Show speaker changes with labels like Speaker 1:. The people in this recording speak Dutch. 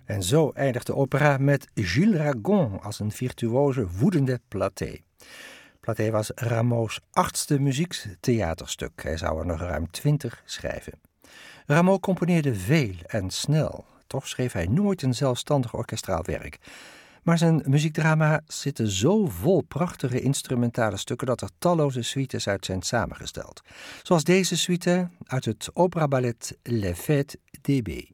Speaker 1: En zo eindigt de opera met Gilles Ragon als een virtuoze, woedende Platée. Platée was Rameau's 8e muziektheaterstuk. Hij zou er nog ruim 20 schrijven. Rameau componeerde veel en snel. Toch schreef hij nooit een zelfstandig orkestraal werk. Maar zijn muziekdrama zitten zo vol prachtige instrumentale stukken dat er talloze suites uit zijn samengesteld. Zoals deze suite uit het operaballet Les Fêtes d'Hébé.